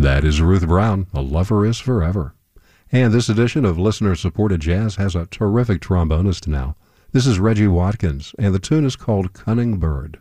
That is Ruth Brown, A Lover Is Forever. And this edition of Listener-Supported Jazz has a terrific trombonist now. This is Reggie Watkins, and the tune is called Cunning Bird.